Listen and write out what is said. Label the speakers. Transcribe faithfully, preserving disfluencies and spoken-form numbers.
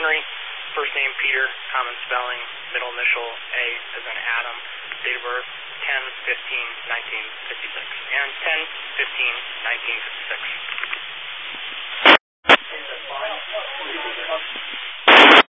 Speaker 1: Henry, first name Peter, common spelling, middle initial A as in Adam, date of birth ten fifteen nineteen fifty-six, and ten fifteen nineteen fifty-six.